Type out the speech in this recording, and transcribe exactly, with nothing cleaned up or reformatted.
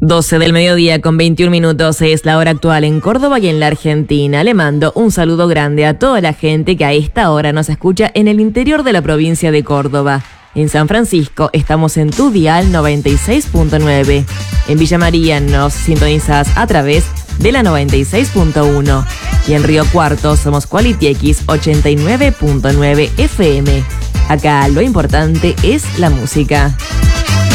doce del mediodía con veintiún minutos es la hora actual en Córdoba y en la Argentina. Le mando un saludo grande a toda la gente que a esta hora nos escucha en el interior de la provincia de Córdoba. En San Francisco estamos en tu dial noventa y seis punto nueve. En Villa María nos sintonizas a través de la noventa y seis punto uno. Y en Río Cuarto somos Quality X ochenta y nueve punto nueve F M. Acá lo importante es la música.